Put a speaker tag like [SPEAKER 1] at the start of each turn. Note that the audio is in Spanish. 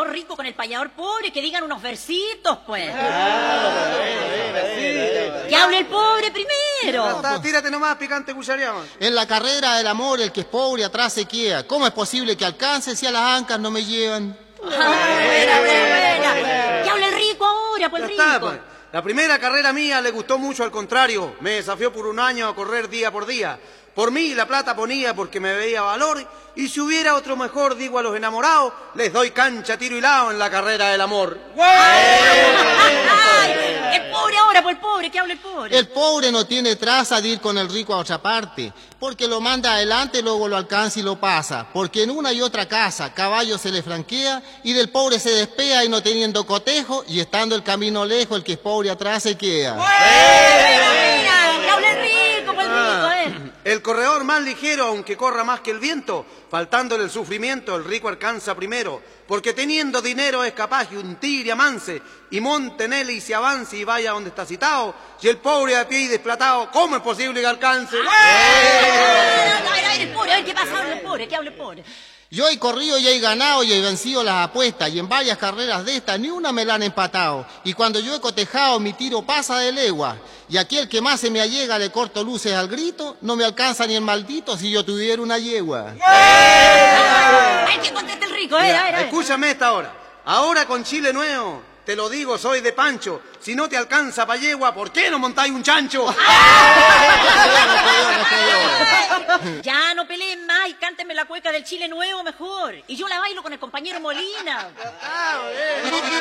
[SPEAKER 1] payador rico con el payador pobre, que digan unos versitos, pues. Que hable el pobre primero.
[SPEAKER 2] Tírate nomás, picante cuchareado.
[SPEAKER 3] En la carrera del amor, el que es pobre atrás se queda. ¿Cómo es posible que alcance si a las ancas no me llevan?
[SPEAKER 1] Buena. Que hable el rico ahora, pues el rico.
[SPEAKER 2] Está, pues. La primera carrera mía le gustó mucho, al contrario. Me desafió por un año a correr día por día. Por mí la plata ponía porque me veía valor. Y si hubiera otro mejor, digo a los enamorados, les doy cancha, tiro y lao en la carrera del amor.
[SPEAKER 1] El pobre ahora, pues el pobre, que hable el pobre.
[SPEAKER 3] El pobre no tiene traza de ir con el rico a otra parte, porque lo manda adelante, luego lo alcanza y lo pasa, porque en una y otra casa caballo se le franquea y del pobre se despea y no teniendo cotejo y estando el camino lejos, el que es pobre atrás se queda.
[SPEAKER 1] Mira, que hable el rico, pues el rico,
[SPEAKER 2] El corredor más ligero, aunque corra más que el viento, faltándole el sufrimiento, el rico alcanza primero, porque teniendo dinero es capaz de un tigre amance, y monte en él y se avance y vaya donde está citado, y el pobre a pie y desplatado, ¿cómo es posible que alcance?
[SPEAKER 1] A ver, el pobre, a ver qué pasa, hable el pobre, que hable el pobre.
[SPEAKER 3] Yo he corrido y he ganado y he vencido las apuestas y en varias carreras de estas ni una me la han empatado. Y cuando yo he cotejado mi tiro pasa de legua. Y aquí el que más se me allega le corto luces al grito, no me alcanza ni el maldito si yo tuviera una yegua.
[SPEAKER 1] Ay, que conteste el rico, a ver.
[SPEAKER 2] Escúchame esta hora. Ahora con Chile nuevo, te lo digo, soy de Pancho. Si no te alcanza pa' yegua, ¿por qué no montáis un chancho?
[SPEAKER 1] Ya no peleen más y cántenme la cueca del Chile Nuevo mejor. Y yo la bailo con el compañero Molina.